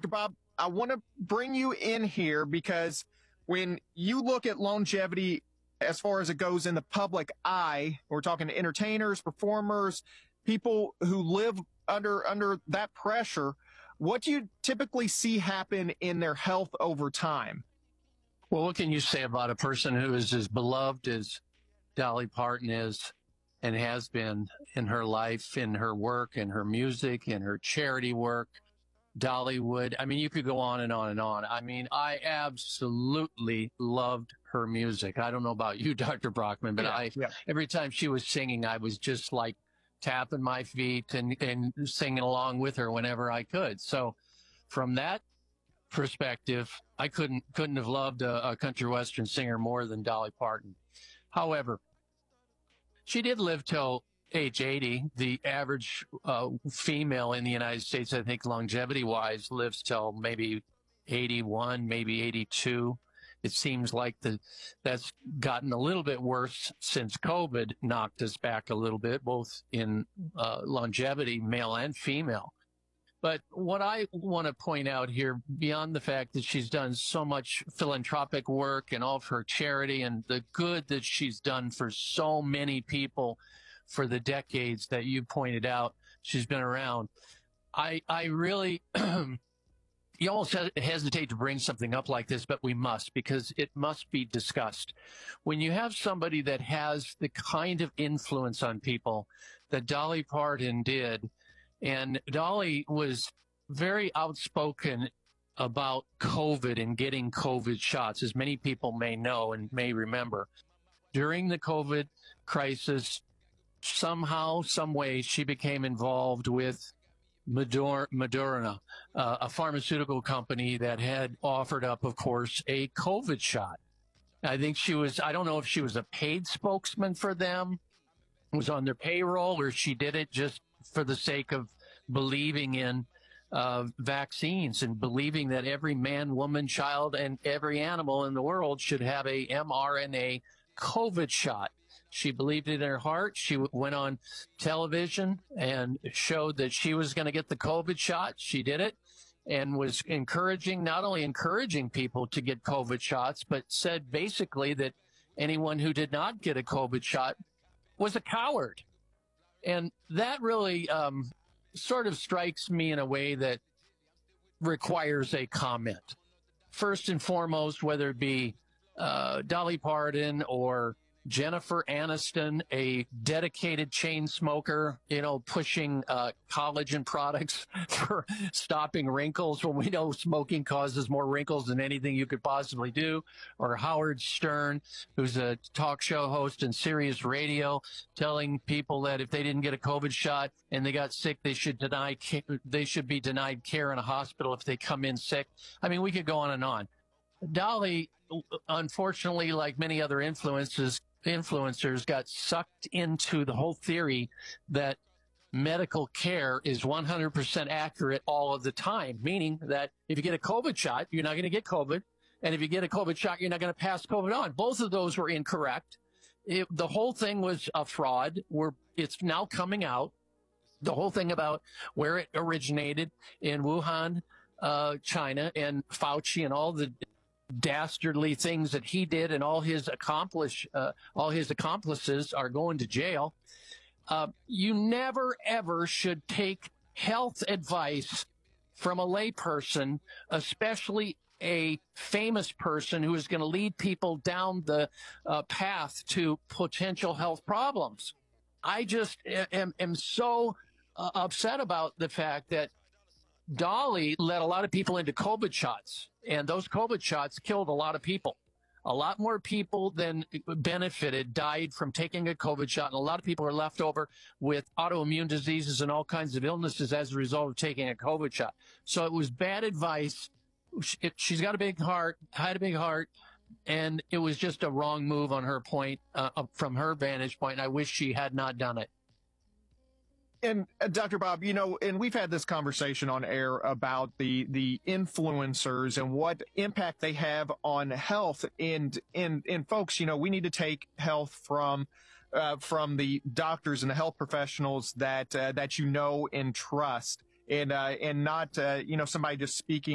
Dr. Bob, I want to bring you in here because when you look at longevity as far as it goes in the public eye, we're talking to entertainers, performers, people who live under that pressure. What do you typically see happen in their health over time? Well, what can you say about a person who is as beloved as Dolly Parton is and has been in her life, in her work, in her music, in her charity work, Dollywood? I mean, you could go on and on and on. I mean, I absolutely loved her music. I don't know about you, Dr. Brockman, but every time she was singing, I was just like tapping my feet and singing along with her whenever I could. So from that perspective, I couldn't have loved a country western singer more than Dolly Parton. However, she did live till age 80. The average female in the United States, I think, longevity-wise, lives till maybe 81, maybe 82. It seems like that's gotten a little bit worse since COVID knocked us back a little bit, both in longevity, male and female. But what I want to point out here, beyond the fact that she's done so much philanthropic work and all of her charity and the good that she's done for so many people for the decades that you pointed out she's been around, I really, you almost hesitate to bring something up like this, but we must, because it must be discussed. When you have somebody that has the kind of influence on people that Dolly Parton did, and Dolly was very outspoken about COVID and getting COVID shots, as many people may know and may remember. During the COVID crisis, somehow, some way, she became involved with Moderna, a pharmaceutical company that had offered up, of course, a COVID shot. I think I don't know if she was a paid spokesman for them, was on their payroll, or she did it just for the sake of believing in vaccines and believing that every man, woman, child, and every animal in the world should have a mRNA COVID shot. She believed it in her heart. She went on television and showed that she was going to get the COVID shot. She did it and was not only encouraging people to get COVID shots, but said basically that anyone who did not get a COVID shot was a coward. And that really sort of strikes me in a way that requires a comment. First and foremost, whether it be Dolly Parton or Jennifer Aniston, a dedicated chain smoker, pushing collagen products for stopping wrinkles when we know smoking causes more wrinkles than anything you could possibly do, or Howard Stern, who's a talk show host in Sirius Radio, telling people that if they didn't get a COVID shot and they got sick, they should be denied care in a hospital if they come in sick. I mean, we could go on and on. Dolly, unfortunately, like many other influencers, got sucked into the whole theory that medical care is 100% accurate all of the time, meaning that if you get a COVID shot, you're not going to get COVID. And if you get a COVID shot, you're not going to pass COVID on. Both of those were incorrect. The whole thing was a fraud. It's now coming out. The whole thing about where it originated in Wuhan, China, and Fauci and all the dastardly things that he did, and all his accomplices are going to jail. You never, ever should take health advice from a layperson, especially a famous person who is going to lead people down the path to potential health problems. I just am so upset about the fact that Dolly led a lot of people into COVID shots, and those COVID shots killed a lot of people. A lot more people than benefited died from taking a COVID shot, and a lot of people are left over with autoimmune diseases and all kinds of illnesses as a result of taking a COVID shot. So it was bad advice. She's got a big heart, had a big heart, and it was just a wrong move on her point, from her vantage point. I wish she had not done it. And Dr. Bob, and we've had this conversation on air about the influencers and what impact they have on health. And folks, we need to take health from the doctors and the health professionals that and trust, and not somebody just speaking